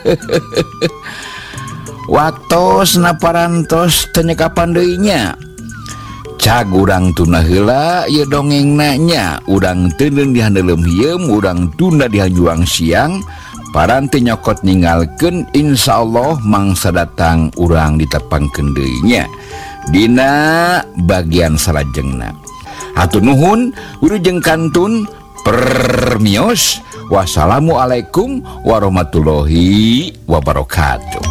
waktu naparantos tenyekapan deuinya cag urang tuna heula ieu dongeng nanya urang teuneun di handelem hieum urang tunda di juang siang paranti nyokot ninggalkeun insyaallah mangsa datang urang ditepangkeun deui nya dina bagian salajengna. Hatur nuhun wilujeng kantun permios. Wassalamualaikum warahmatullahi wabarakatuh.